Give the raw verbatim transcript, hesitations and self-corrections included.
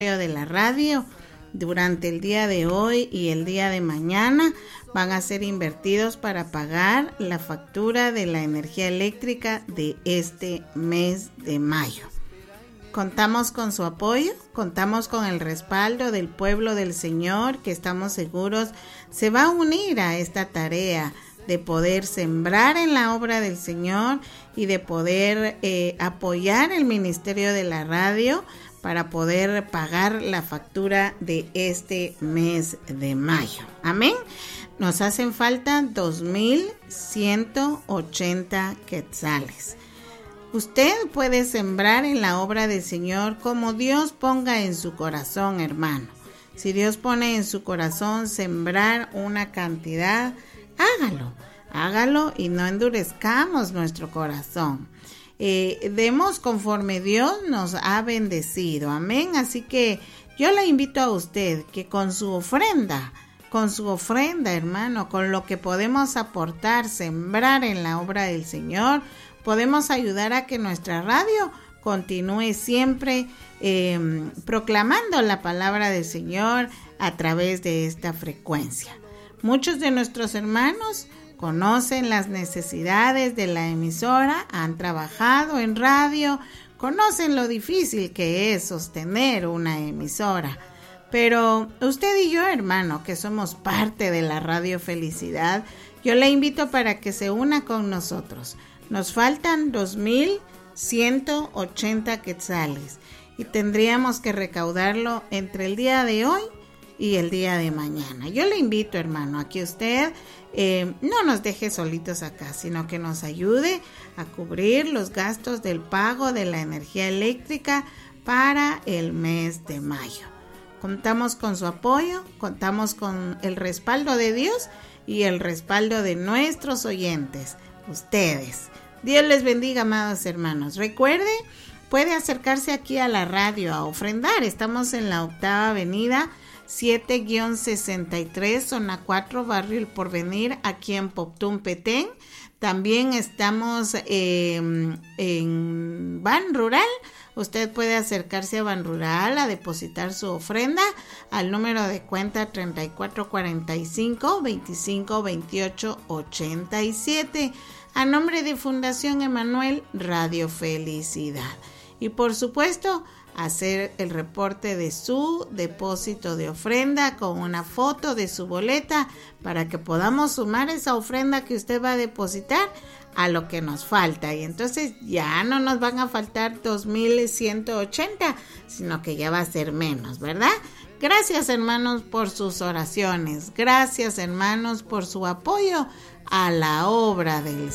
de la radio durante el día de hoy y el día de mañana van a ser invertidos para pagar la factura de la energía eléctrica de este mes de mayo. Contamos con su apoyo, contamos con el respaldo del pueblo del Señor, que estamos seguros se va a unir a esta tarea de poder sembrar en la obra del Señor y de poder eh, apoyar el ministerio de la radio para poder pagar la factura de este mes de mayo. Amén. Nos hacen falta dos mil ciento ochenta quetzales. Usted puede sembrar en la obra del Señor como Dios ponga en su corazón, hermano. Si Dios pone en su corazón sembrar una cantidad, hágalo, hágalo y no endurezcamos nuestro corazón. Eh, demos conforme Dios nos ha bendecido, amén. Así que yo le invito a usted que con su ofrenda, con su ofrenda, hermano, con lo que podemos aportar, sembrar en la obra del Señor, podemos ayudar a que nuestra radio continúe siempre eh, proclamando la palabra del Señor a través de esta frecuencia. Muchos de nuestros hermanos conocen las necesidades de la emisora, han trabajado en radio, conocen lo difícil que es sostener una emisora. Pero usted y yo, hermano, que somos parte de la Radio Felicidad, yo le invito para que se una con nosotros. Nos faltan dos mil ciento ochenta quetzales y tendríamos que recaudarlo entre el día de hoy y el día de mañana. Yo le invito, hermano, a que usted eh, no nos deje solitos acá, sino que nos ayude a cubrir los gastos del pago de la energía eléctrica para el mes de mayo. Contamos con su apoyo, contamos con el respaldo de Dios y el respaldo de nuestros oyentes, ustedes. Dios les bendiga, amados hermanos. Recuerde, puede acercarse aquí a la radio a ofrendar. Estamos en la octava avenida siete sesenta y tres, zona cuatro, barrio El Porvenir, aquí en Poptún, Petén. También estamos eh, en Ban Rural. Usted puede acercarse a Ban Rural a depositar su ofrenda al número de cuenta treinta y cuatro cuarenta y cinco, veinticinco veintiocho ochenta y siete, a nombre de Fundación Emanuel Radio Felicidad. Y por supuesto, hacer el reporte de su depósito de ofrenda con una foto de su boleta para que podamos sumar esa ofrenda que usted va a depositar a lo que nos falta, y entonces ya no nos van a faltar dos mil ciento ochenta, sino que ya va a ser menos, ¿verdad? Gracias, hermanos, por sus oraciones. Gracias, hermanos, por su apoyo a la obra del